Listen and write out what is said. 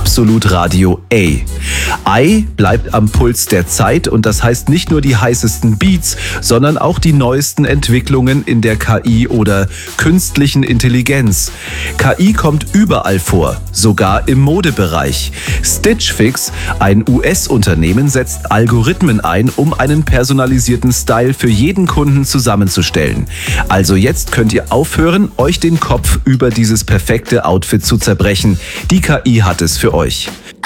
Absolut Radio A. I bleibt am Puls der Zeit und das heißt nicht nur die heißesten Beats, sondern auch die neuesten Entwicklungen in der KI oder künstlichen Intelligenz. KI kommt überall vor, sogar im Modebereich. Stitch Fix, ein US-Unternehmen, setzt Algorithmen ein, um einen personalisierten Style für jeden Kunden zusammenzustellen. Also jetzt könnt ihr aufhören, euch den Kopf über dieses perfekte Outfit zu zerbrechen. Die KI hat es für euch.